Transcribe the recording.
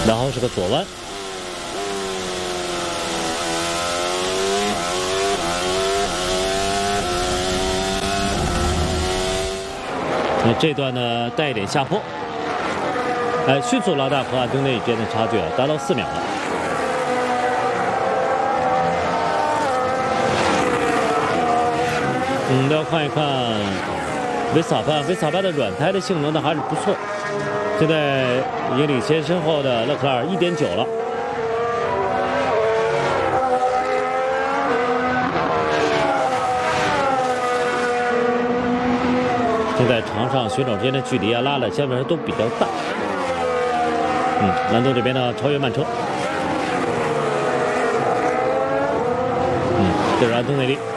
然后是个左弯。那这段呢带一点下坡，迅速拉大和安东内之间的差距达到4秒了。要看一看维斯塔潘的软胎的性能呢还是不错，现在已经领先身后的勒克莱尔1.9了。现在场上选手之间的距离拉的相对来说都比较大。兰多这边呢超越慢车。这是安东内利。